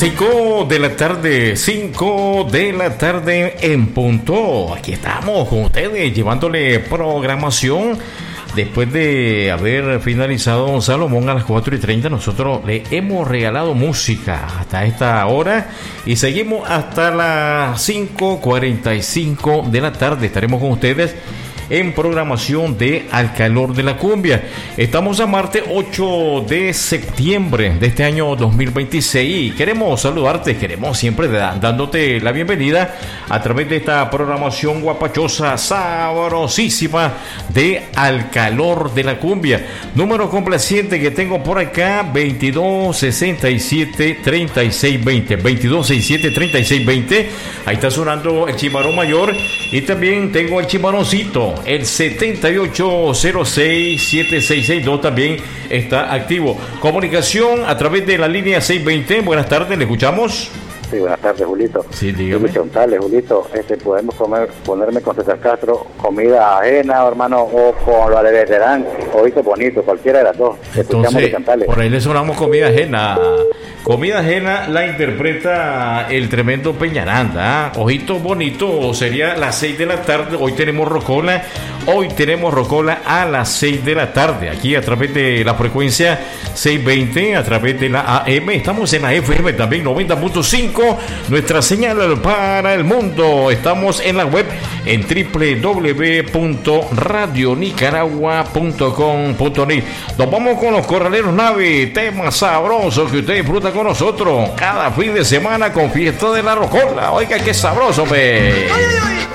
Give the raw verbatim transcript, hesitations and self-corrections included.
cinco de la tarde, cinco de la tarde en punto. Aquí estamos con ustedes llevándole programación. Después de haber finalizado Salomón a las cuatro y treinta, nosotros le hemos regalado música hasta esta hora y seguimos hasta las cinco cuarenta y cinco de la tarde. Estaremos con ustedes en programación de Al Calor de la Cumbia. Estamos a martes ocho de septiembre de este año dos mil veintiséis y queremos saludarte, queremos siempre da, dándote la bienvenida a través de esta programación guapachosa, sabrosísima de Al Calor de la Cumbia. Número complaciente que tengo por acá, veintidós sesenta y siete treinta y seis veinte, veintidós sesenta y siete treinta y seis veinte. Ahí está sonando el chimarrón mayor y también tengo el chimarroncito. El setenta y ocho cero seis siete seis seis dos también está activo. Comunicación a través de la línea seiscientos veinte. Buenas tardes, ¿le escuchamos? Sí, buenas tardes, Julito. Sí, dígame. Sí, preguntarle, Julito, este, ¿podemos comer, ponerme con César Castro comida ajena, hermano, o con lo de veterán? Oíste bonito, cualquiera de las dos. Entonces, por ahí le sonamos comida ajena. Comida ajena la interpreta el tremendo Peñaranda. ¿eh? Ojitos bonitos, sería las seis de la tarde. Hoy tenemos Rocola. Hoy tenemos Rocola a las seis de la tarde. Aquí a través de la frecuencia seiscientos veinte, a través de la A M. Estamos en la F M también, noventa punto cinco. Nuestra señal para el mundo. Estamos en la web en doble u doble u doble u punto radio nicaragua punto com punto net. Nos vamos con los Corraleros Nave. Tema sabroso que usted disfruta con nosotros cada fin de semana con Fiesta de la Rocola. Oiga, qué sabroso, ve.